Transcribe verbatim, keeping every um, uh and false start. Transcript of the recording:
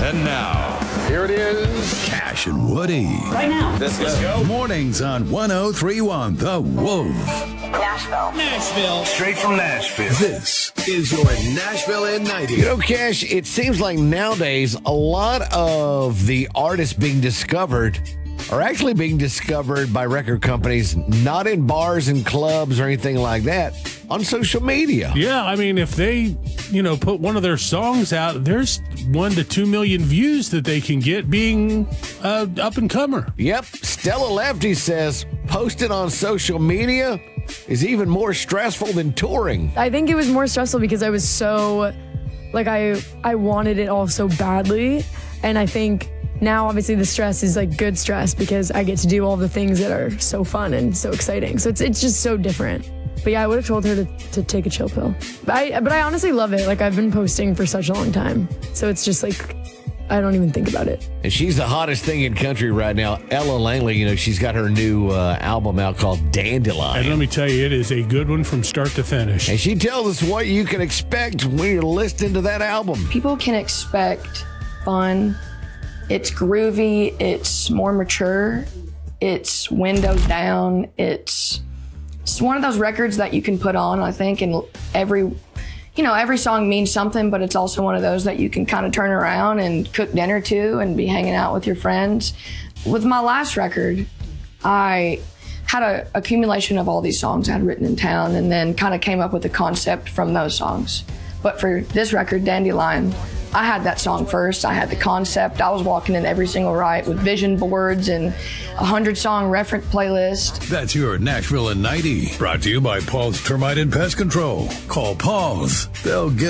And now, here it is. Cash and Woody. Right now. Let's, let's go. Mornings on one oh three one The Wolf. Nashville. Nashville. Straight from Nashville. This is your Nashville in ninety. You know, Cash, it seems like nowadays a lot of the artists being discovered are actually being discovered by record companies, not in bars and clubs or anything like that, on social media. Yeah, I mean, if they, you know, put one of their songs out, there's one to two million views that they can get being uh, up and comer. Yep. Stella Lefty says posting on social media is even more stressful than touring. I think it was more stressful because I was so, like, I I wanted it all so badly. And I think now, obviously, the stress is like good stress because I get to do all the things that are so fun and so exciting. So it's it's just so different. But yeah, I would have told her to, to take a chill pill. But I, but I honestly love it. Like, I've been posting for such a long time. So it's just like, I don't even think about it. And she's the hottest thing in country right now. Ella Langley, you know, she's got her new uh, album out called Dandelion. And let me tell you, it is a good one from start to finish. And she tells us what you can expect when you're listening to that album. People can expect fun. It's groovy. It's more mature. It's windows down. It's, it's one of those records that you can put on, I think, and every, you know, every song means something, but it's also one of those that you can kind of turn around and cook dinner to and be hanging out with your friends. With my last record, I had an accumulation of all these songs I had written in town and then kind of came up with a concept from those songs. But for this record, Dandelion, I had that song first. I had the concept. I was walking in every single ride with vision boards and a hundred song reference playlist. That's your Nashville in ninety. Brought to you by Paul's Termite and Pest Control. Call Paul's. They'll get